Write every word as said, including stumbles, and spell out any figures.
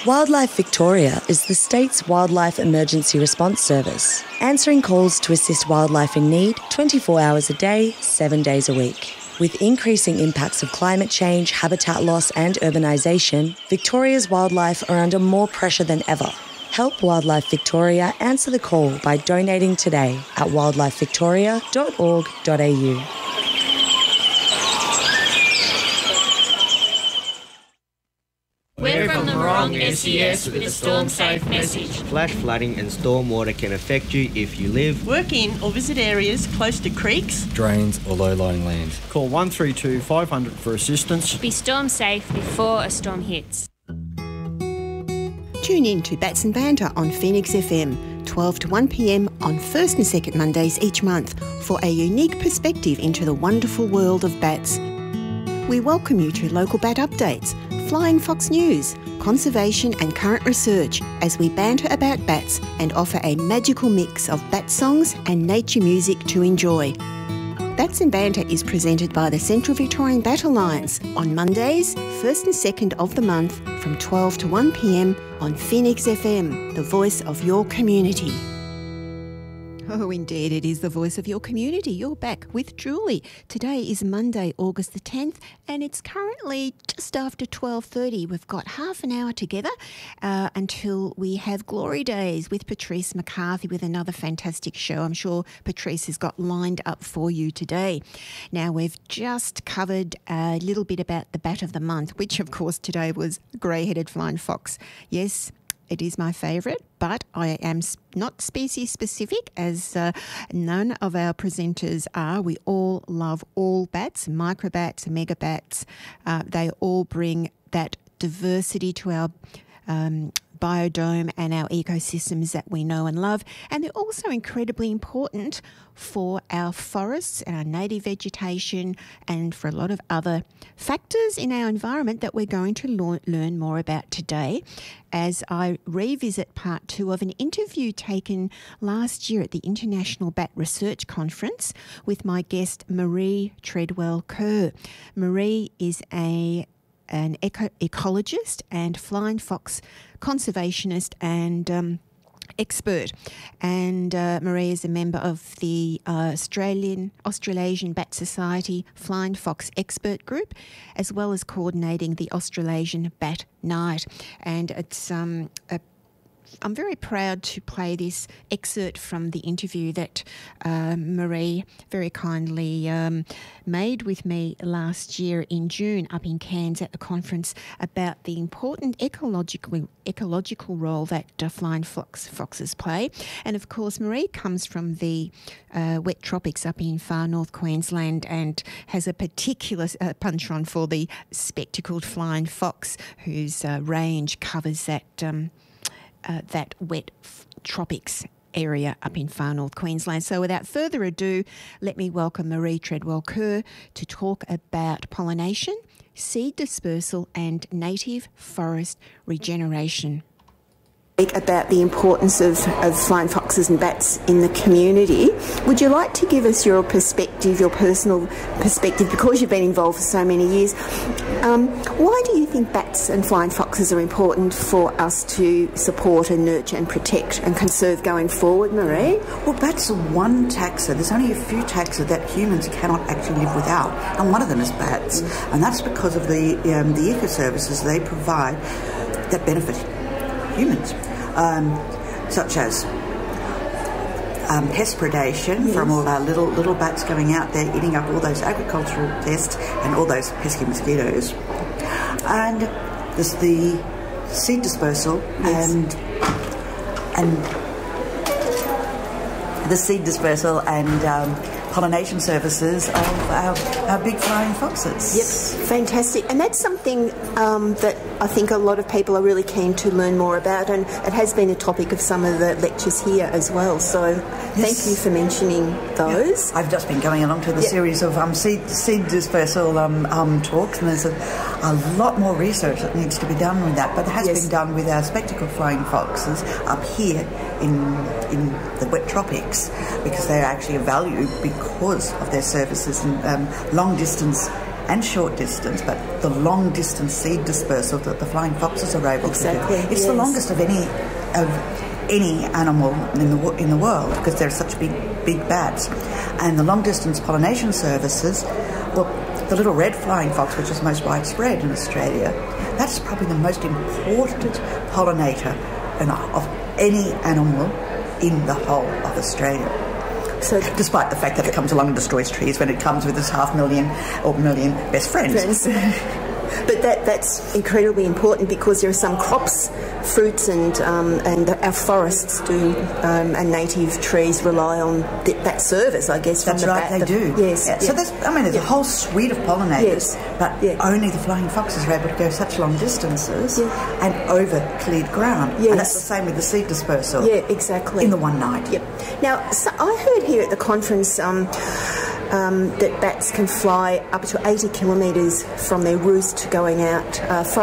Wildlife Victoria is the state's wildlife emergency response service, answering calls to assist wildlife in need twenty-four hours a day, seven days a week. With increasing impacts of climate change, habitat loss and urbanisation, Victoria's wildlife are under more pressure than ever. Help Wildlife Victoria answer the call by donating today at wildlife victoria dot org dot a u. We're from the Morong S E S with a storm safe message. Flash flooding and stormwater can affect you if you live, work in or visit areas close to creeks, drains or low-lying land. Call one three two five hundred for assistance. Be storm safe before a storm hits. Tune in to Bats and Banter on Phoenix F M, twelve to one p m on first and second Mondays each month for a unique perspective into the wonderful world of bats. We welcome you to local bat updates, Flying Fox news, conservation and current research as we banter about bats and offer a magical mix of bat songs and nature music to enjoy. Bats and Banter is presented by the Central Victorian Bat Alliance on Mondays, first and second of the month from twelve to one p m on Phoenix F M, the voice of your community. Oh, indeed, it is the voice of your community. You're back with Julie. Today is Monday, August the tenth, and it's currently just after twelve thirty. We've got half an hour together uh, until we have Glory Days with Patrice McCarthy with another fantastic show. I'm sure Patrice has got lined up for you today. Now, we've just covered a little bit about the bat of the month, which, of course, today was grey-headed flying fox. Yes, it is my favourite, but I am not species specific, as uh, none of our presenters are. We all love all bats, microbats, megabats. Uh, they all bring that diversity to our um, biodome and our ecosystems that we know and love. And they're also incredibly important for our forests and our native vegetation and for a lot of other factors in our environment that we're going to lo- learn more about today as I revisit part two of an interview taken last year at the International Bat Research Conference with my guest Marie Treadwell Kerr. Marie is a an eco- ecologist and flying fox conservationist and um, expert. And uh, Marie is a member of the uh, Australian Australasian Bat Society Flying Fox Expert Group, as well as coordinating the Australasian Bat Night. And it's um, a I'm very proud to play this excerpt from the interview that uh, Marie very kindly um, made with me last year in June up in Cairns at the conference about the important ecological ecological role that uh, flying fox, foxes play. And of course, Marie comes from the uh, wet tropics up in far north Queensland and has a particular uh, penchant for the spectacled flying fox, whose uh, range covers that Um, Uh, that wet f- tropics area up in far north Queensland. So without further ado, let me welcome Marie Treadwell Kerr to talk about pollination, seed dispersal and native forest regeneration. About the importance of, of flying foxes and bats in the community. Would you like to give us your perspective, your personal perspective, because you've been involved for so many years? Um, why do you think bats and flying foxes are important for us to support and nurture and protect and conserve going forward, Marie? Well, bats are one taxa. There's only a few taxa that humans cannot actually live without, and one of them is bats. Mm. And that's because of the, um, the ecoservices they provide that benefit humans, um, such as um, pest predation, yes, from all our little little bats going out there eating up all those agricultural pests and all those pesky mosquitoes, and there's the seed dispersal, yes, and and the seed dispersal and um, pollination services of our, our big flying foxes. Yep, fantastic. And that's something um, that I think a lot of people are really keen to learn more about, and it has been a topic of some of the lectures here as well. So yes, thank you for mentioning those. Yeah. I've just been going along to the yep. series of um, seed, seed dispersal um, um, talks, and there's a, a lot more research that needs to be done with that, but it has yes. been done with our spectacled flying foxes up here in in the wet tropics, because they're actually a value because of their services and um, long distance and short distance, but the long distance seed dispersal that the flying foxes are able Exactly, to do. It's yes. the longest of any of any animal in the wo- in the world because they're such big big bats. And the long distance pollination services, well, the little red flying fox, which is most widespread in Australia, that's probably the most important pollinator of any animal in the whole of Australia. So, despite the fact that it comes along and destroys trees when it comes with its half million or million best friends. friends. But that that's incredibly important because there are some crops, fruits, and um, and our forests do, um, and native trees rely on th- that service, I guess. From That's the right, bat, they the, do. Yes. Yeah. Yeah. So there's, I mean, there's yeah. a whole suite of pollinators, Yes. but Yeah. only the flying foxes are able to go such long distances Yeah. and over cleared ground. Yes. And that's the same with the seed dispersal. Yeah, exactly. In the one night. Yep. Now, so I heard here at the conference um, um, that bats can fly up to eighty kilometres from their roost going out uh,